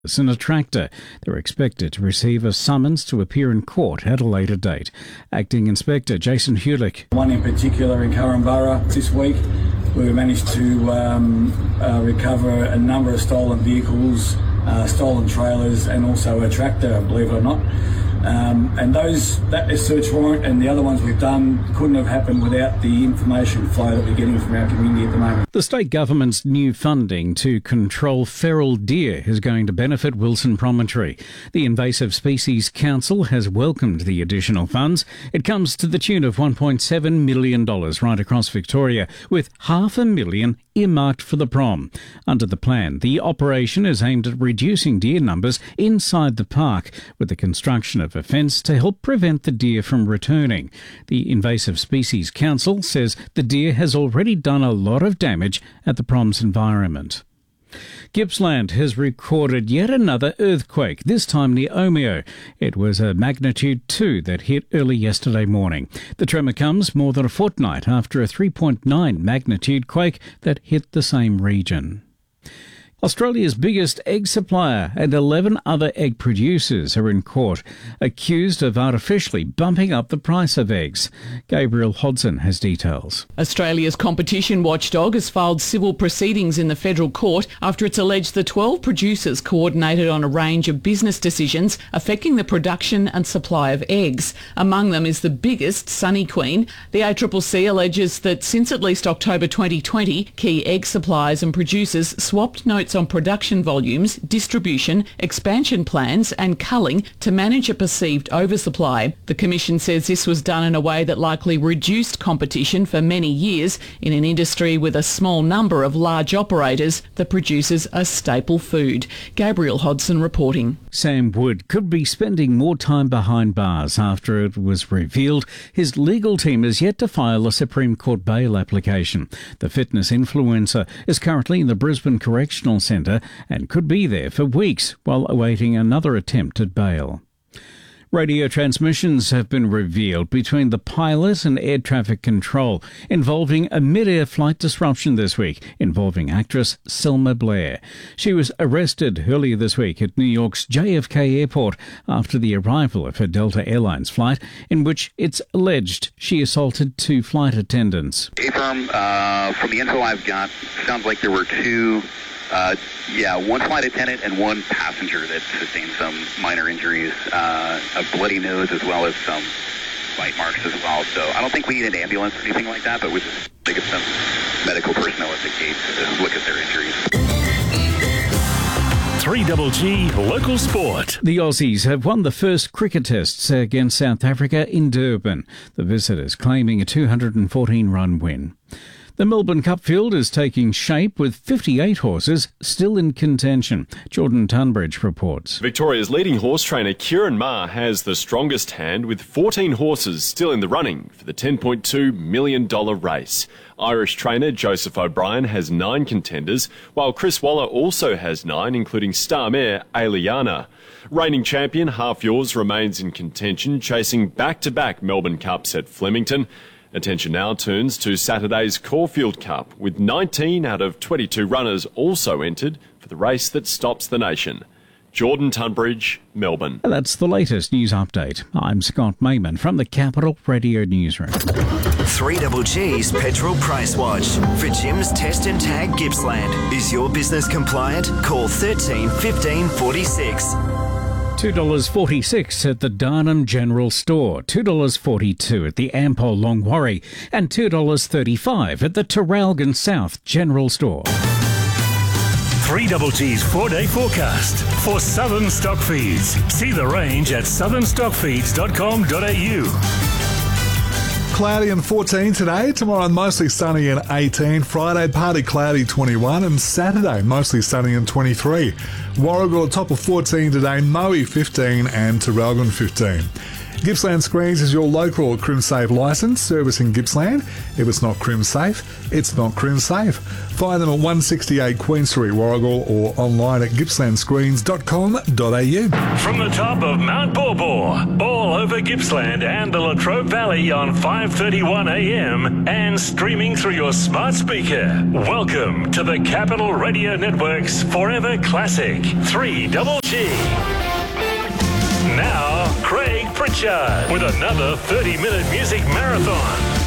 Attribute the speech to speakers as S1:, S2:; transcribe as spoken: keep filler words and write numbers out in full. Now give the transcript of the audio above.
S1: and a tractor. They're expected to receive a summons to appear in court at a later date. Acting Inspector Jason Hulick.
S2: One in particular in Curramborough this week, we managed to um, uh, recover a number of stolen vehicles, uh, stolen trailers, and also a tractor, believe it or not. Um, and those, that search warrant and the other ones we've done couldn't have happened without the information flow that we're getting from our community at the moment.
S1: The state government's new funding to control feral deer is going to benefit Wilson Promontory. The Invasive Species Council has welcomed the additional funds. It comes to the tune of one point seven million dollars right across Victoria, with half a million earmarked for the prom. Under the plan, the operation is aimed at reducing deer numbers inside the park, with the construction of a fence to help prevent the deer from returning. The Invasive Species Council says the deer has already done a lot of damage at the prom's environment. Gippsland has recorded yet another earthquake, this time near Omeo. It was a magnitude two that hit early yesterday morning. The tremor comes more than a fortnight after a three point nine magnitude quake that hit the same region. Australia's biggest egg supplier and eleven other egg producers are in court, accused of artificially bumping up the price of eggs. Gabriel Hodson has details.
S3: Australia's competition watchdog has filed civil proceedings in the federal court after it's alleged the twelve producers coordinated on a range of business decisions affecting the production and supply of eggs. Among them is the biggest, Sunny Queen. The A C C C alleges that since at least October twenty twenty, key egg suppliers and producers swapped notes on production volumes, distribution, expansion plans and culling to manage a perceived oversupply. The Commission says this was done in a way that likely reduced competition for many years in an industry with a small number of large operators that produces a staple food. Gabriel Hodson reporting.
S1: Sam Wood could be spending more time behind bars after it was revealed his legal team is yet to file a Supreme Court bail application. The fitness influencer is currently in the Brisbane Correctional Centre and could be there for weeks while awaiting another attempt at bail. Radio transmissions have been revealed between the pilot and air traffic control involving a mid-air flight disruption this week involving actress Selma Blair. She was arrested earlier this week at New York's J F K Airport after the arrival of her Delta Airlines flight in which it's alleged she assaulted two flight attendants.
S4: A-firm, uh, from the info I've got, sounds like there were two Uh, yeah, one flight attendant and one passenger that sustained some minor injuries, uh, a bloody nose as well as some bite marks as well. So I don't think we need an ambulance or anything like that, but we just think of some medical personnel at the gate to look at their injuries.
S5: three G Local Sport.
S1: The Aussies have won the first cricket tests against South Africa in Durban, the visitors claiming a two hundred fourteen run win. The Melbourne Cup field is taking shape with fifty-eight horses still in contention. Jordan Tunbridge reports.
S6: Victoria's leading horse trainer Kieran Ma has the strongest hand with fourteen horses still in the running for the ten point two million dollars race. Irish trainer Joseph O'Brien has nine contenders, while Chris Waller also has nine, including star mare Aliana. Reigning champion Half Yours remains in contention, chasing back-to-back Melbourne Cups at Flemington. Attention now turns to Saturday's Caulfield Cup, with nineteen out of twenty-two runners also entered for the race that stops the nation. Jordan Tunbridge, Melbourne.
S1: That's the latest news update. I'm Scott Mayman from the Capital Radio Newsroom.
S7: three G's Petrol Price Watch. For Jim's Test and Tag Gippsland. Is your business compliant? Call thirteen fifteen forty-six.
S1: two dollars forty-six at the Darnham General Store, two dollars forty-two at the Ampol Longwarry, and two dollars thirty-five at the Terralgan South General Store.
S5: three G's four-day forecast for Southern Stock Feeds. See the range at southern stock feeds dot com dot a u.
S8: Cloudy and fourteen today, tomorrow mostly sunny and eighteen, Friday partly cloudy twenty-one, and Saturday mostly sunny and twenty-three. Warragul top of fourteen today, Moe fifteen and Terralgan fifteen. Gippsland Screens is your local CrimSafe licence, servicing Gippsland. If it's not CrimSafe, it's not CrimSafe. Find them at one sixty-eight Queen Street, Warragul, or online at gippsland screens dot com dot a u.
S5: From the top of Mount Borbor, all over Gippsland and the Latrobe Valley on five thirty-one a m and streaming through your smart speaker. Welcome to the Capital Radio Network's Forever Classic three double G. Now, Craig Pritchard with another thirty minute music marathon.